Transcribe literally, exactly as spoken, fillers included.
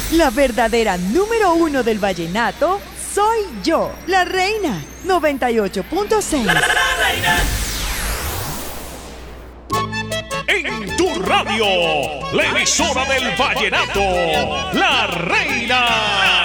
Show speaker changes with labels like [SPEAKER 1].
[SPEAKER 1] La verdadera número uno del vallenato soy yo, la reina. noventa y ocho punto seis.
[SPEAKER 2] En tu radio, la emisora del vallenato, la reina.